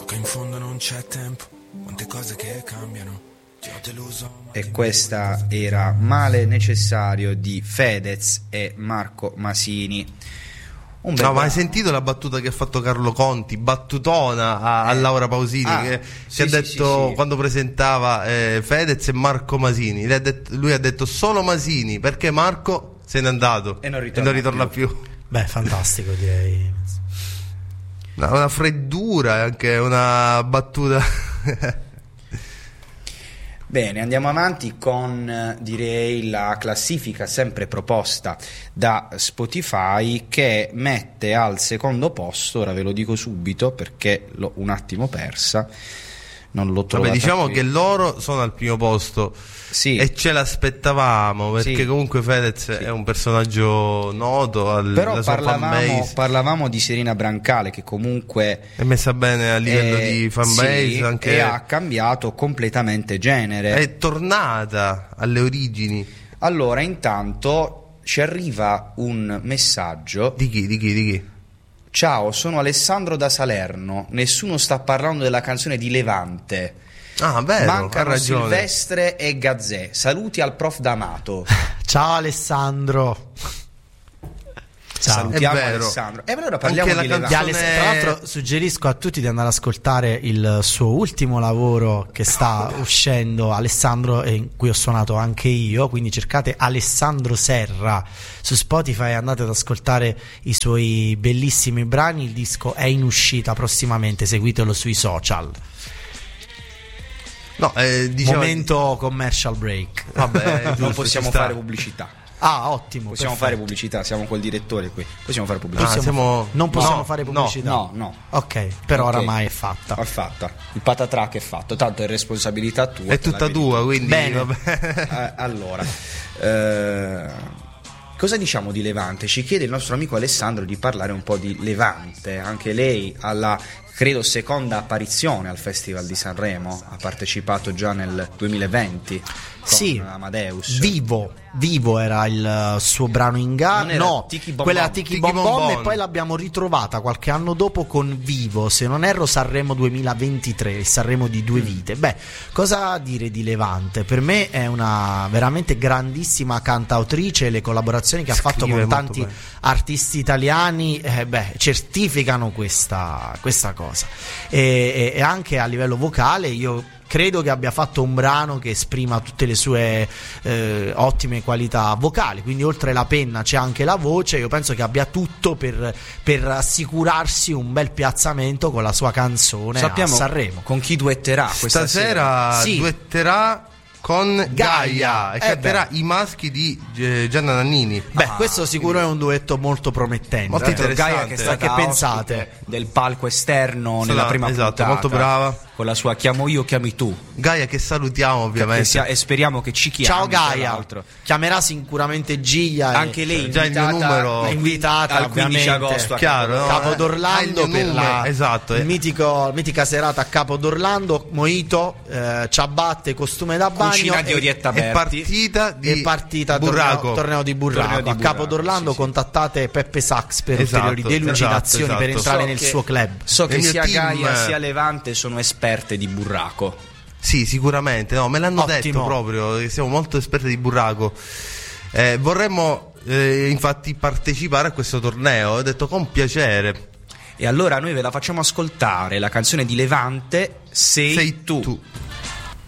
che in fondo non c'è tempo, quante cose che cambiano. Ti ho deluso. E questa era Male necessario di Fedez e Marco Masini. No, ma hai sentito la battuta che ha fatto Carlo Conti, battutona a Laura Pausini, che ha detto quando presentava Fedez e Marco Masini, lui ha detto solo Masini perché Marco se n'è andato e non ritorna più. Beh, fantastico, direi. Una freddura, anche una battuta. Bene, andiamo avanti con, direi, la classifica sempre proposta da Spotify, che mette al secondo posto, ora ve lo dico subito perché l'ho un attimo persa, non l'ho trovata. Vabbè, diciamo qui. che loro sono al primo posto, sì, e ce l'aspettavamo perché sì, comunque Fedez sì, è un personaggio noto però parlavamo di Serena Brancale, che comunque è messa bene a livello di fanbase, sì, anche e ha cambiato completamente genere, è tornata alle origini. Allora, intanto ci arriva un messaggio di chi? Ciao, sono Alessandro da Salerno. Nessuno sta parlando della canzone di Levante. Ah, vero, mancano Silvestre e Gazzè. Saluti al prof D'Amato. Ciao Alessandro. Ciao. Salutiamo È vero. Alessandro. E allora parliamo di Levante. Tra l'altro suggerisco a tutti di andare ad ascoltare il suo ultimo lavoro che sta uscendo, Alessandro, in cui ho suonato anche io, quindi cercate Alessandro Serra su Spotify e andate ad ascoltare i suoi bellissimi brani. Il disco è in uscita prossimamente, seguitelo sui social. No, momento commercial break. Vabbè, non possiamo fare pubblicità. Ah, ottimo. Possiamo fare pubblicità, siamo col direttore qui. Possiamo fare pubblicità. Non possiamo fare pubblicità. No. Ok, però oramai è fatta. È fatta. Il patatrack è fatto, tanto è responsabilità tua. È tutta tua, quindi bene. Allora, cosa diciamo di Levante? Ci chiede il nostro amico Alessandro di parlare un po' di Levante. Anche lei alla, credo, seconda apparizione al Festival di Sanremo, ha partecipato già nel 2020 con sì, Amadeus. Vivo era il suo brano in gara. No, quella era Tiki Bom Bom, e poi l'abbiamo ritrovata qualche anno dopo con Vivo, se non erro Sanremo 2023, il Sanremo di due vite. Beh, cosa dire di Levante? Per me è una veramente grandissima cantautrice, le collaborazioni che ha fatto con tanti artisti italiani certificano questa cosa, e anche a livello vocale io credo che abbia fatto un brano che esprima tutte le sue ottime qualità vocali, quindi oltre la penna c'è anche la voce. Io penso che abbia tutto per assicurarsi un bel piazzamento con la sua canzone. Sappiamo a Sanremo con chi duetterà questa sera? Sì. Duetterà con Gaia e canterà I maschi di Gianna Nannini. Questo sicuro è un duetto molto promettente. Molto interessante. Gaia, che è stata che pensate del palco esterno nella prima puntata, molto brava, con la sua Chiamo io, chiami tu. Gaia, che salutiamo ovviamente, e speriamo che ci chiami. Ciao Gaia, chiamerà sicuramente Gigia, anche lei già il mio numero invitata al 15 agosto chiaro, Capo d'Orlando per la mitica serata a Capo d'Orlando. Mojito, ciabatte, costume da bagno, cucina di Orietta Berti e partita Burraco, torneo di Burraco a Capo d'Orlando. Contattate Peppe Sachs per ulteriori delucidazioni per entrare nel suo club. So che sia Gaia sia Levante sono esperte di burraco. Sì, sicuramente, no, me l'hanno detto proprio che siamo molto esperti di burraco. Vorremmo infatti partecipare a questo torneo, ho detto con piacere. E allora noi ve la facciamo ascoltare, la canzone di Levante, Sei tu.